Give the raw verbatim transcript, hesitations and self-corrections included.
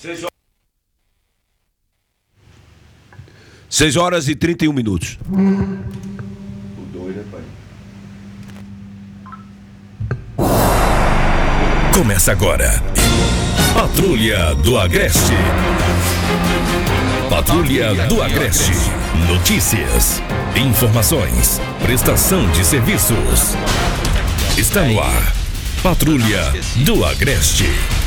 seis horas e trinta e um minutos. Começa agora. Patrulha do Agreste. Patrulha do Agreste. Notícias, informações, prestação de serviços. Está no ar. Patrulha do Agreste.